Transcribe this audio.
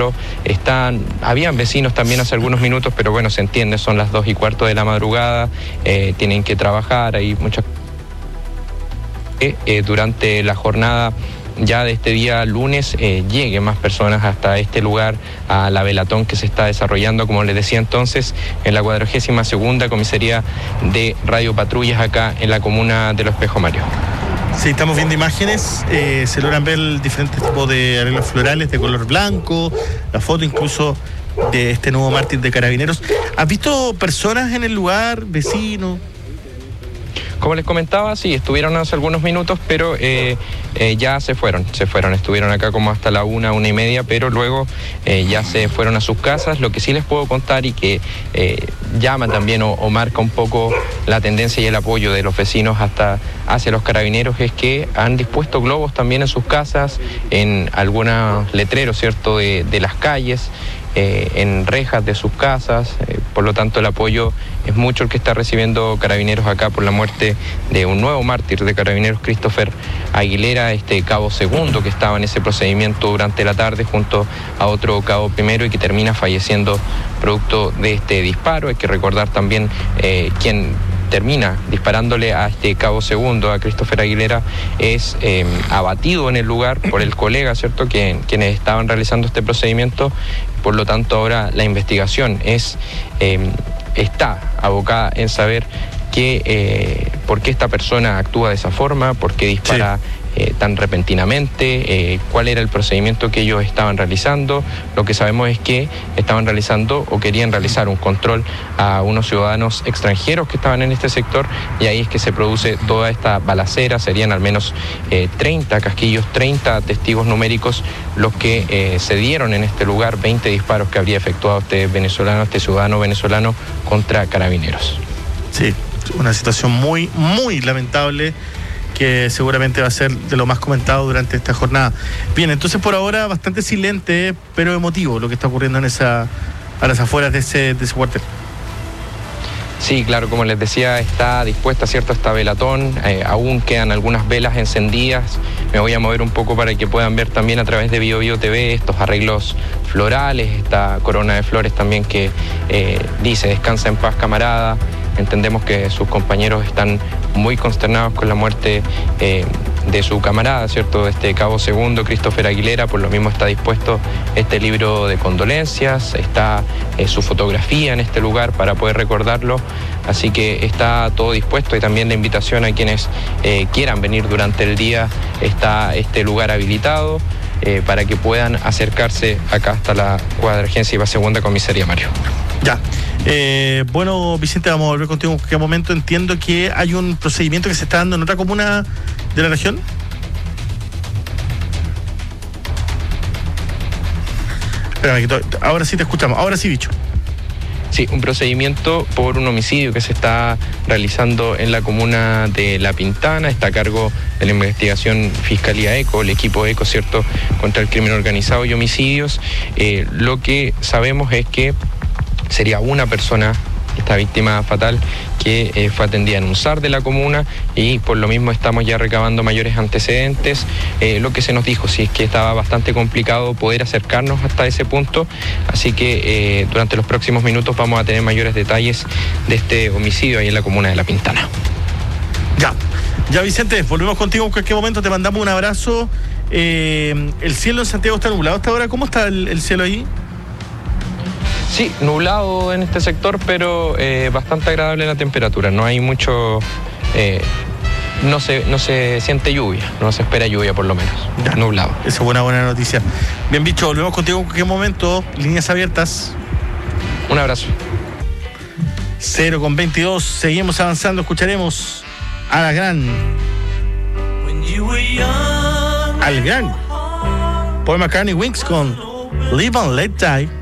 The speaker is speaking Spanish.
recordarlo. Habían vecinos también hace algunos minutos, pero bueno, se entiende, son las 2:15 de la madrugada, tienen que trabajar, hay muchas... durante la jornada ya de este día lunes lleguen más personas hasta este lugar, a la velatón que se está desarrollando, como les decía entonces, en la 42ª Comisaría de Radio Patrullas acá en la comuna de Los Espejos, Mario. Sí, estamos viendo imágenes, se logran ver diferentes tipos de arreglos florales de color blanco, la foto incluso de este nuevo mártir de Carabineros. ¿Has visto personas en el lugar, vecinos? Como les comentaba, sí, estuvieron hace algunos minutos, pero ya se fueron, estuvieron acá como hasta la 1:30, pero luego ya se fueron a sus casas. Lo que sí les puedo contar y que llama también o marca un poco la tendencia y el apoyo de los vecinos hacia los Carabineros es que han dispuesto globos también en sus casas, en algunos letreros, ¿cierto?, de las calles, en rejas de sus casas, por lo tanto el apoyo es mucho el que está recibiendo Carabineros acá por la muerte de un nuevo mártir de Carabineros, Christopher Aguilera, cabo segundo que estaba en ese procedimiento durante la tarde junto a otro cabo primero y que termina falleciendo producto de este disparo. Hay que recordar también quién termina disparándole a este cabo segundo, a Christopher Aguilera, es abatido en el lugar por el colega, ¿cierto?, quienes estaban realizando este procedimiento. Por lo tanto, ahora la investigación está abocada en saber por qué esta persona actúa de esa forma, por qué dispara tan repentinamente, cuál era el procedimiento que ellos estaban realizando. Lo que sabemos es que estaban realizando o querían realizar un control a unos ciudadanos extranjeros que estaban en este sector, y ahí es que se produce toda esta balacera. Serían al menos 30 casquillos, 30 testigos numéricos los que se dieron en este lugar, 20 disparos que habría efectuado este ciudadano venezolano contra Carabineros. Sí, una situación muy, muy lamentable, que seguramente va a ser de lo más comentado durante esta jornada. Bien, entonces por ahora bastante silente, pero emotivo lo que está ocurriendo a las afueras de ese cuartel. Sí, claro, como les decía, está dispuesta, ¿cierto?, esta velatón, aún quedan algunas velas encendidas. Me voy a mover un poco para que puedan ver también a través de Bio Bio TV estos arreglos florales, esta corona de flores también que dice "Descansa en paz, camarada". Entendemos que sus compañeros están muy consternados con la muerte de su camarada, ¿cierto?, de este cabo segundo, Christopher Aguilera. Por lo mismo está dispuesto este libro de condolencias, está su fotografía en este lugar para poder recordarlo. Así que está todo dispuesto, y también la invitación a quienes quieran venir durante el día. Está este lugar habilitado para que puedan acercarse acá hasta la 42ª Comisaría, Mario. Ya. Bueno, Vicente, vamos a volver contigo en cualquier momento. Entiendo que hay un procedimiento que se está dando en otra comuna de la región. Espérame, ahora sí te escuchamos. Ahora sí, bicho. Sí, un procedimiento por un homicidio que se está realizando en la comuna de La Pintana. Está a cargo de la investigación Fiscalía ECO, el equipo ECO, ¿cierto?, contra el crimen organizado y homicidios. Lo que sabemos es que sería una persona, esta víctima fatal, que fue atendida en un SAR de la comuna, y por lo mismo estamos ya recabando mayores antecedentes. Lo que se nos dijo, sí, es que estaba bastante complicado poder acercarnos hasta ese punto, así que durante los próximos minutos vamos a tener mayores detalles de este homicidio ahí en la comuna de La Pintana. Ya, Vicente, volvemos contigo en cualquier momento, te mandamos un abrazo. El cielo en Santiago está nublado hasta ahora. ¿Cómo está el cielo ahí? Sí, nublado en este sector, pero bastante agradable la temperatura. No hay mucho... no se siente lluvia, no se espera lluvia por lo menos. Ya, nublado. Esa es buena noticia. Bien, bicho, volvemos contigo en cualquier momento. Líneas abiertas. Un abrazo. 0:22, seguimos avanzando, escucharemos al gran Paul McCartney Wings con Live and Let Die.